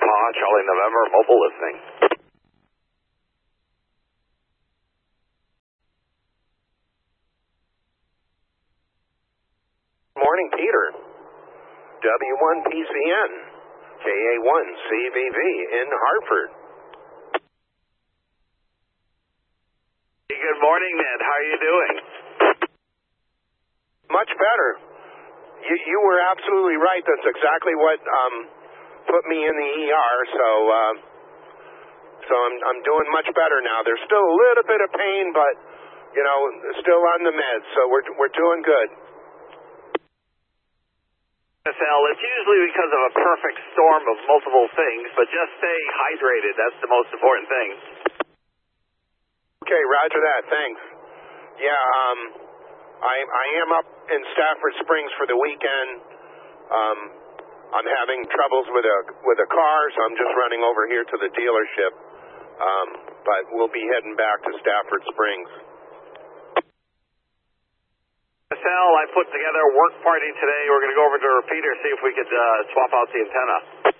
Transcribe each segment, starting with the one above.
Omaha, Charlie November, mobile listening. Morning, Peter. W1PCN, KA1CVV in Hartford. Good morning, Ned. How are you doing? Much better. You were absolutely right. That's exactly what put me in the ER. So I'm doing much better now. There's still a little bit of pain, but still on the meds. So we're doing good. Sal, it's usually because of a perfect storm of multiple things, but just stay hydrated. That's the most important thing. Okay, roger that. Thanks. Yeah, I am up in Stafford Springs for the weekend. I'm having troubles with a car, so I'm just running over here to the dealership. But we'll be heading back to Stafford Springs. Sal, I put together a work party today. We're going to go over to a repeater, see if we could swap out the antenna.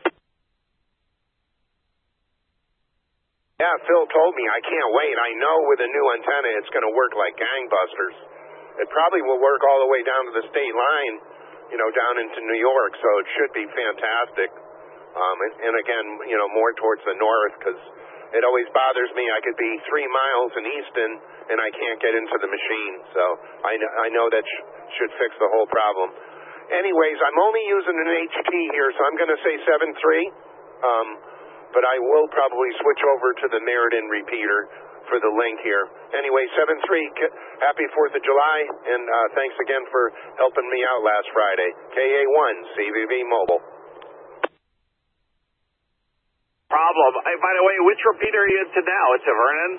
Yeah, Phil told me. I can't wait. I know with a new antenna it's going to work like gangbusters. It probably will work all the way down to the state line, down into New York, so it should be fantastic. And again, more towards the north, because it always bothers me. I could be 3 miles in Easton, and I can't get into the machine. So I know that should fix the whole problem. Anyways, I'm only using an HT here, so I'm going to say 7.3. But I will probably switch over to the Meriden repeater for the link here. Anyway, 7.3, happy 4th of July, and thanks again for helping me out last Friday. KA1, CVV Mobile. Problem. Hey, by the way, which repeater are you into now? It's a Vernon?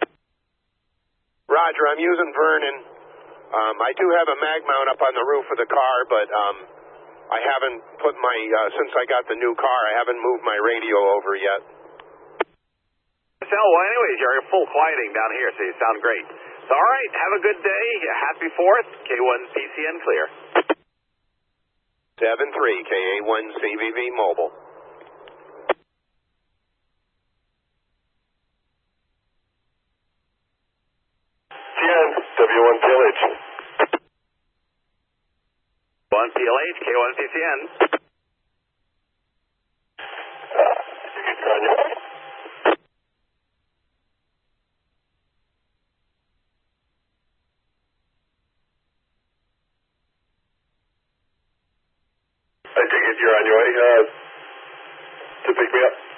Roger, I'm using Vernon. I do have a mag mount up on the roof of the car, but I haven't put since I got the new car, I haven't moved my radio over yet. Well, anyways, you're full quieting down here, so you sound great. So, all right, have a good day. Happy 4th. K1PCN clear. 7.3, KA1 CVV Mobile. TN, W1PLH. 1PLH, K1PCN. I take it you're on your way to pick me up?